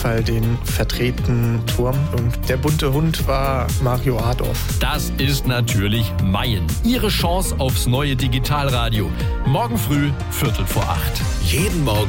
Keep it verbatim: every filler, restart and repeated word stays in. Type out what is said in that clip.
Fall den verdrehten Turm. Und der bunte Hund war Mario Adorf. Das ist natürlich Mayen. Ihre Chance aufs neue Digitalradio. Morgen früh, Viertel vor acht. Jeden Morgen